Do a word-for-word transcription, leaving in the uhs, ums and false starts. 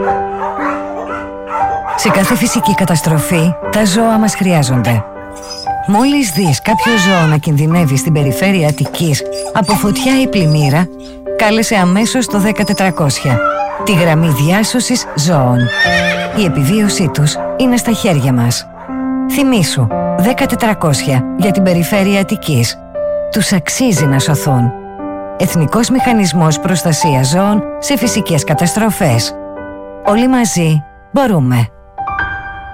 Σε κάθε φυσική καταστροφή, τα ζώα μας χρειάζονται. Μόλις δεις κάποιο ζώο να κινδυνεύει στην περιφέρεια Αττικής από φωτιά ή πλημμύρα, κάλεσε αμέσως το δέκα τετρακόσια, τη γραμμή διάσωσης ζώων. Η επιβίωσή τους είναι στα χέρια μας. Θυμήσου, δέκα τετρακόσια για την περιφέρεια Αττικής. Τους αξίζει να σωθούν. Εθνικός Μηχανισμός Προστασίας Ζώων σε φυσικές καταστροφές. Όλοι μαζί μπορούμε.